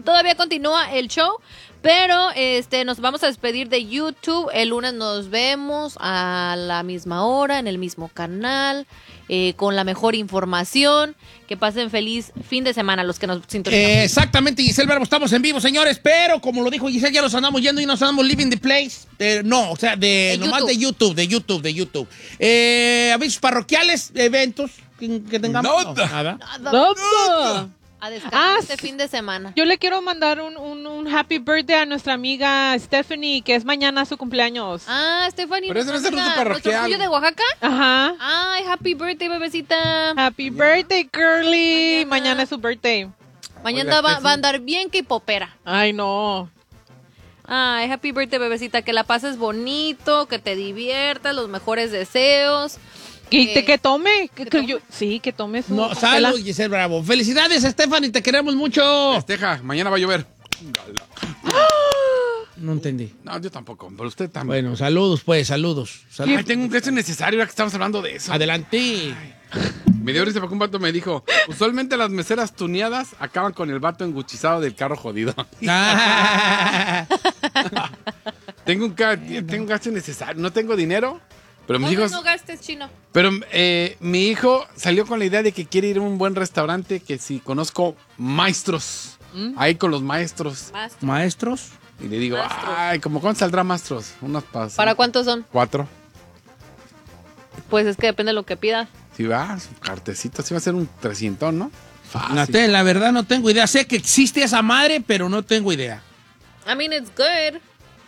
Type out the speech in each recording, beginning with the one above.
todavía continúa el show, pero nos vamos a despedir de YouTube. El lunes nos vemos a la misma hora, en el mismo canal, con la mejor información. Que pasen feliz fin de semana los que nos sintonizan. Exactamente, Giselle Bravo, estamos en vivo, señores, pero como lo dijo Giselle, ya nos andamos yendo y nos andamos leaving the place. No, o sea, nomás YouTube. de YouTube. Avisos parroquiales, eventos que tengamos. Nada. Nada. A descansar este fin de semana. Yo le quiero mandar un happy birthday a nuestra amiga Stephanie, que es mañana su cumpleaños. Stephanie. Pero ese no es ¿nuestro parroquial. orgullo de Oaxaca? Ajá. Ay, happy birthday, bebecita. Happy birthday, girly. Mañana es su birthday. Mañana va a andar bien que popera. Ay, no. Ay, happy birthday, bebecita. Que la pases bonito, que te diviertas, los mejores deseos. Que tome. Que tome su. No, salud, Giselle Bravo. Felicidades, Stephanie, te queremos mucho. Festeja, mañana va a llover. No entendí. No, yo tampoco, pero usted también. Bueno, saludos, pues, saludos. Ay, tengo un gesto innecesario ahora que estamos hablando de eso. Adelante. Me dio risa porque un vato me dijo, usualmente las meseras tuneadas acaban con el vato enguchizado del carro jodido. Tengo un gasto innecesario, no tengo dinero, pero mis hijos... No gastes, chino. Pero mi hijo salió con la idea de que quiere ir a un buen restaurante, que si conozco maestros, ahí con los maestros. ¿Maestros? Y le digo, ay, ¿cómo cuánto saldrá maestros? Unas pasas. ¿Para cuántos son? 4. Pues es que depende de lo que pidas. Si va, su cartecito, sí va a ser un 300, ¿no? Fácil. La verdad no tengo idea. Sé que existe esa madre, pero no tengo idea. I mean, it's good.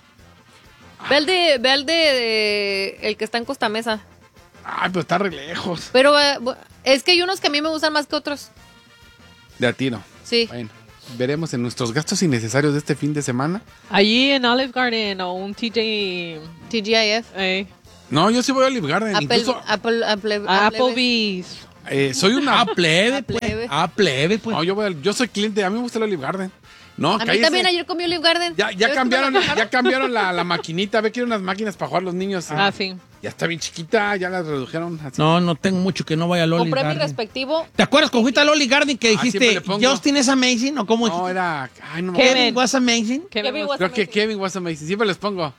Ve al de el que está en Costa Mesa. Ay, pero está re lejos. Pero es que hay unos que a mí me gustan más que otros. De a ti no. Sí. Bueno, veremos en nuestros gastos innecesarios de este fin de semana. Allí en Olive Garden o un TGIF. No, yo sí voy a Olive Garden. Incluso Applebee's. soy una... plebe, pues. No, yo soy cliente, a mí me gusta el Olive Garden. No, a mí también ayer comí Olive Garden. Ya cambiaron la maquinita. Ve que eran unas máquinas para jugar los niños. Sí. Ya está bien chiquita, ya la redujeron así. No tengo mucho que no vaya al Olive Compré Garden. mi respectivo. ¿Te acuerdas cuando fuiste al Olive Garden que dijiste siempre le pongo. Justin es amazing o cómo dijiste? No, era... Ay, no me Kevin. acuerdo. Kevin was amazing. Creo que Kevin was amazing. Siempre les pongo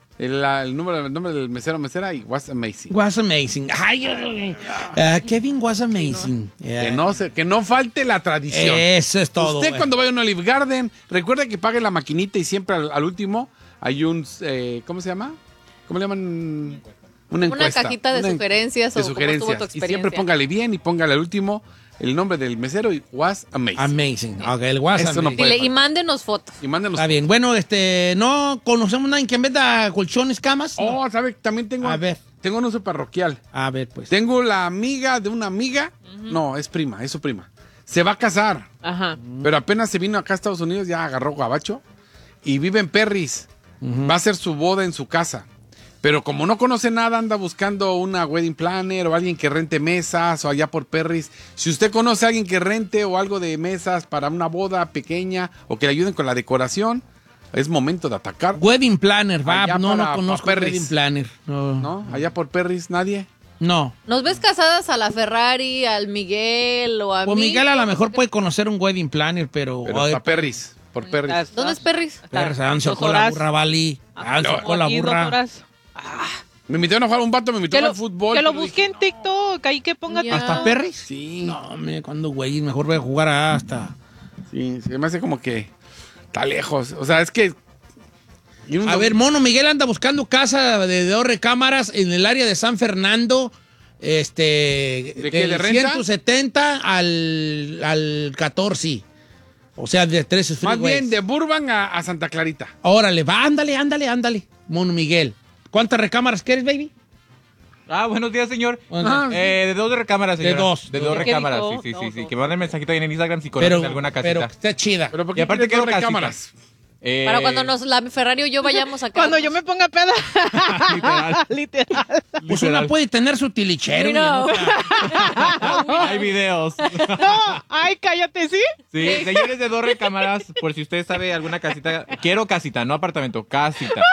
el nombre del mesera y was amazing. Was amazing. Ay, Kevin was amazing. Que no falte la tradición. Eso es todo. Usted cuando vaya a un Olive Garden, recuerda que pague la maquinita y siempre al último hay un... ¿cómo se llama? ¿Cómo le llaman? Una encuesta. Una cajita de sugerencias. De sugerencias. Y siempre póngale bien y póngale al último el nombre del mesero y was amazing. Amazing. Ok, el was Eso no amazing. puede Y mándenos fotos. Y mándenos. Está bien. Bueno, no conocemos a nadie que venda colchones, camas. Oh, ¿sabe? También tengo... A ver. Tengo un uso parroquial. A ver, pues. Tengo la amiga de una amiga. No, es prima, es su prima. Se va a casar. Ajá. Pero apenas se vino acá a Estados Unidos, ya agarró gabacho. Y vive en Perris. Va a hacer su boda en su casa. Pero como no conoce nada, anda buscando una wedding planner o alguien que rente mesas o allá por Perris. Si usted conoce a alguien que rente o algo de mesas para una boda pequeña o que le ayuden con la decoración, es momento de atacar. Wedding planner, va. Allá No para conozco Perris. wedding planner. ¿No? Allá por Perris, nadie. No. ¿Nos ves casadas a la Ferrari, al Miguel o a Pues mí? Miguel a lo mejor puede conocer un wedding planner, pero Para Perris, por Perris. ¿Dónde es Perris? Perris, con la burra, Vali. Con la burra. Me invitaron a jugar un vato, me invitaron al fútbol. Que lo pero busque en TikTok, ahí que ponga... Ya. ¿Hasta Perris? Sí. No, hombre, cuando güey, mejor voy a jugar hasta. Sí, se me hace como que está lejos. O sea, es que... A ver, Mono Miguel anda buscando casa de 2 recámaras en el área de San Fernando. ¿De qué, de renta? 170 al 14. O sea, de 13 Más freeways. bien de Burbank a Santa Clarita. Órale, va, ándale. Mono Miguel. ¿Cuántas recámaras quieres, baby? Buenos días, señor. ¿Cuántas? De 2 recámaras, señora. De 2. De 2 Qué recámaras, rico. sí. Que me manden mensajito ahí en Instagram si conocen alguna casita. Pero está chida. Pero ¿por Y qué aparte quiere quiero cámaras? Para cuando la Ferrari o yo vayamos a Cuando yo me ponga peda. Literal. Pues una puede tener su tilichero. You know. Hay videos. No, ay, cállate, ¿sí? Sí, señores de 2 recámaras, por si usted sabe alguna casita. Quiero casita, no apartamento, casita.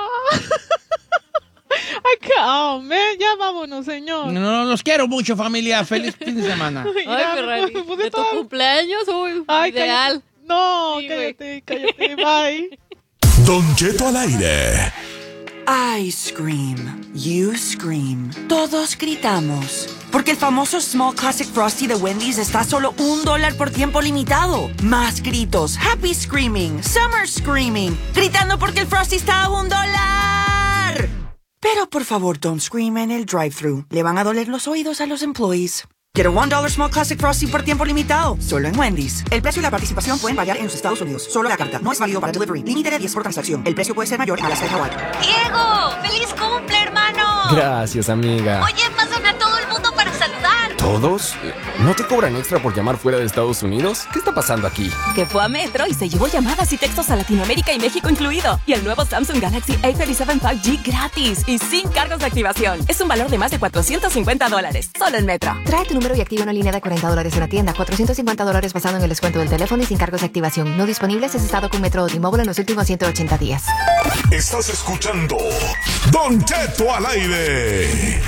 Oh, man, ya vámonos, señor. No, los quiero mucho, familia. Feliz fin de semana. Ay, Ferrari. pues, De tu cumpleaños, uy, Ay, ideal. No, Sí, güey. cállate, bye. Don Cheto al aire. I scream, you scream, todos gritamos. Porque el famoso Small Classic Frosty de Wendy's está a solo $1 por tiempo limitado. Más gritos, happy screaming, summer screaming, gritando porque el Frosty está a $1. Pero por favor, don't scream en el drive-thru. Le van a doler los oídos a los employees. Quiero $1 Small Classic Frosty por tiempo limitado, solo en Wendy's. El precio y la participación pueden variar en los Estados Unidos. Solo la carta. No es válido para delivery. Límite de 10 por transacción. El precio puede ser mayor a las de Hawaii. ¡Diego! ¡Feliz cumple, hermano! Gracias, amiga. Oye, pasan a todo el mundo para saludar. ¿Todos? ¿No te cobran extra por llamar fuera de Estados Unidos? ¿Qué está pasando aquí? Que fue a Metro y se llevó llamadas y textos a Latinoamérica y México incluido. Y el nuevo Samsung Galaxy A37 5G gratis y sin cargos de activación. Es un valor de más de $450. Solo en Metro. Trae tu número y activa una línea de $40 en la tienda. $450 basado en el descuento del teléfono y sin cargos de activación. No disponibles si has estado con Metro o T-Mobile en los últimos 180 días. Estás escuchando Don Cheto al aire.